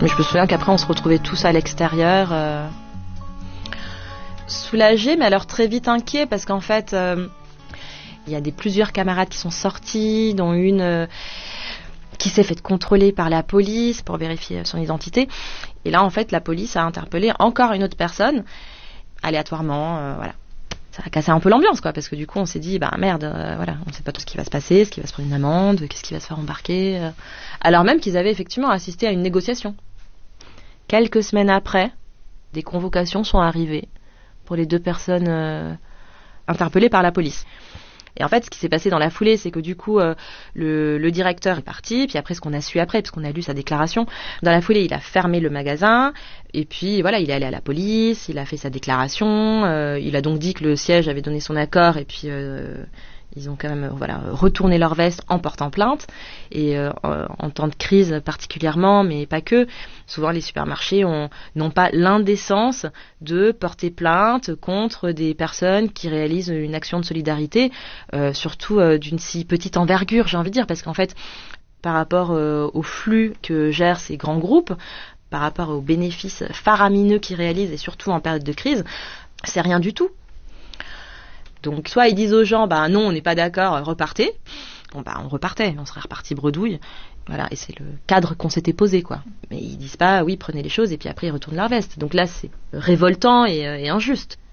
Mais je me souviens qu'après on se retrouvait tous à l'extérieur, soulagés, mais alors très vite inquiets, parce qu'en fait il y a plusieurs camarades qui sont sortis, dont une qui s'est fait contrôler par la police pour vérifier son identité. Et là, en fait, la police a interpellé encore une autre personne, aléatoirement, voilà. Ça a cassé un peu l'ambiance, quoi, parce que du coup, on s'est dit, bah merde, voilà, on sait pas tout ce qui va se passer, est-ce qu'il va se prendre une amende, qu'est-ce qui va se faire embarquer, alors même qu'ils avaient effectivement assisté à une négociation. Quelques semaines après, des convocations sont arrivées pour les deux personnes interpellées par la police. Et en fait, ce qui s'est passé dans la foulée, c'est que du coup, le directeur est parti. Puis après, ce qu'on a su après, parce qu'on a lu sa déclaration, dans la foulée, il a fermé le magasin. Et puis voilà, il est allé à la police, il a fait sa déclaration. Il a donc dit que le siège avait donné son accord. Et puis ils ont quand même retourné leur veste en portant plainte. Et en temps de crise particulièrement, mais pas que, souvent les supermarchés n'ont pas l'indécence de porter plainte contre des personnes qui réalisent une action de solidarité, surtout d'une si petite envergure, j'ai envie de dire, parce qu'en fait, par rapport au flux que gèrent ces grands groupes, par rapport aux bénéfices faramineux qu'ils réalisent, et surtout en période de crise, c'est rien du tout. Donc soit ils disent aux gens, bah non, on n'est pas d'accord, repartez. Bon bah on repartait, on serait reparti bredouille. Voilà, et c'est le cadre qu'on s'était posé, quoi. Mais ils disent pas, oui, prenez les choses, et puis après ils retournent leur veste. Donc là, c'est révoltant et injuste.